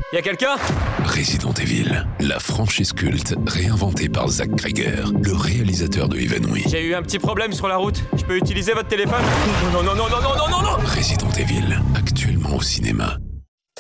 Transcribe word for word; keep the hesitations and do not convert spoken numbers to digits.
Y'a quelqu'un? Resident Evil, la franchise culte réinventée par Zack Cregger, le réalisateur de Even We. J'ai eu un petit problème sur la route. Je peux utiliser votre téléphone? Non, non, non, non, non, non, non, non, non. Resident Evil, actuellement au cinéma.